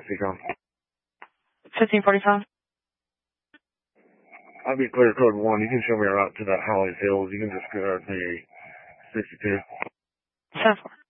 Seacom. 1545. I'll be clear code 1. You can show me a route to that Holly's Hills. You can just go to the 62. 10-4.